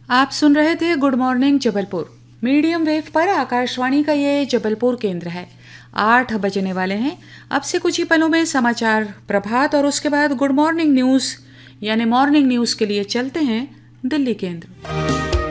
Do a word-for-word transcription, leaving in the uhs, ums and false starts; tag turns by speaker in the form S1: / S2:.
S1: आप सुन रहे थे good morning Jabalpur. Medium wave पर आकाशवाणी का ये जबलपुर केंद्र है। आठ बजने वाले हैं। अब से कुछ ही पलों में समाचार प्रभात और उसके बाद गुड मॉर्निंग न्यूज़ यानी मॉर्निंग न्यूज़ के लिए चलते हैं दिल्ली केंद्र।